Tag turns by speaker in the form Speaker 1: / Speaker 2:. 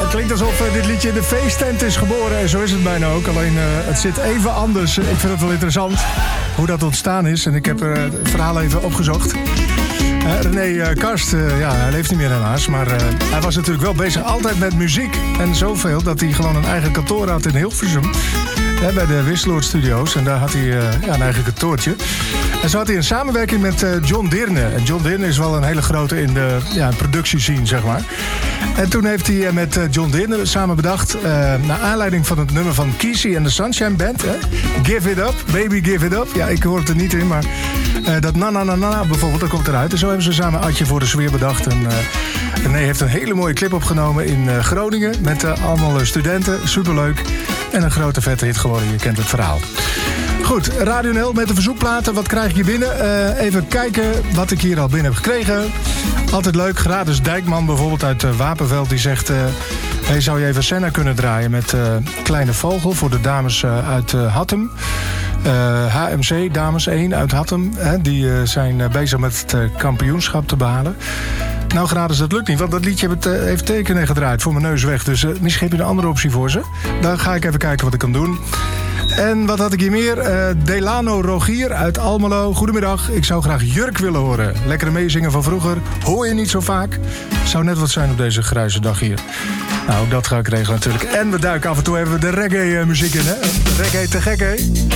Speaker 1: het klinkt alsof dit liedje in de feesttent is geboren. En zo is het bijna ook. Alleen het zit even anders. Ik vind het wel interessant hoe dat ontstaan is. En ik heb het verhaal even opgezocht. René Karst, hij leeft niet meer helaas. Maar hij was natuurlijk wel bezig altijd met muziek. En zoveel dat hij gewoon een eigen kantoor had in Hilversum. Bij de Wisseloord Studios. En daar had hij een eigen kantoortje. En zo had hij een samenwerking met John Deerne. En John Deerne is wel een hele grote in de productiescene, zeg maar. En toen heeft hij met John Deerne samen bedacht... naar aanleiding van het nummer van Kesey en de Sunshine Band... Give It Up, Baby Give It Up. Ja, ik hoor het er niet in, maar dat na bijvoorbeeld, dat komt eruit. En zo hebben ze samen Adje voor de Sfeer bedacht. En René heeft een hele mooie clip opgenomen in Groningen... met allemaal studenten, superleuk. En een grote vette hit geworden, je kent het verhaal. Goed, Radio NL met de verzoekplaten. Wat krijg ik hier binnen? Even kijken wat ik hier al binnen heb gekregen. Altijd leuk. Gradus Dijkman bijvoorbeeld uit Wapenveld. Die zegt... hey, zou je even Senna kunnen draaien met Kleine Vogel... voor de dames uit Hattem. HMC, dames 1 uit Hattem. Die zijn bezig met het kampioenschap te behalen. Nou, Gradus, dat lukt niet, want dat liedje heeft tekenen gedraaid voor mijn neus weg. Dus misschien heb je een andere optie voor ze. Dan ga ik even kijken wat ik kan doen. En wat had ik hier meer? Delano Rogier uit Almelo. Goedemiddag, ik zou graag Jurk willen horen. Lekkere meezingen van vroeger. Hoor je niet zo vaak. Zou net wat zijn op deze grijze dag hier. Nou, ook dat ga ik regelen natuurlijk. En we duiken af en toe even de reggae muziek in, hè? Reggae te gek, hè?